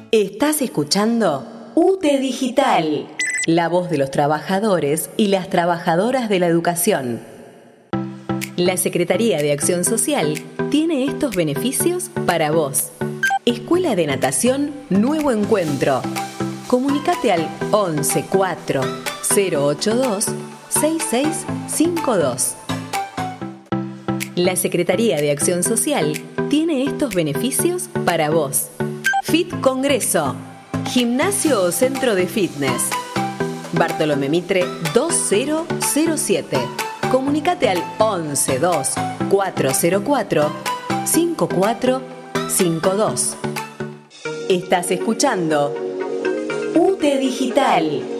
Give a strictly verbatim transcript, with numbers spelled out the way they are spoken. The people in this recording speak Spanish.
Estás escuchando U T E Digital, la voz de los trabajadores y las trabajadoras de la educación. La Secretaría de Acción Social tiene estos beneficios para vos. Escuela de Natación Nuevo Encuentro. Comunicate al once cuatro cero ocho dos seis seis cinco dos. La Secretaría de Acción Social tiene estos beneficios para vos. Fit Congreso, gimnasio o centro de fitness. Bartolomé Mitre dos mil siete. Comunicate al once dos cuatro cero cuatro cinco cuatro cinco dos. Estás escuchando U T E Digital.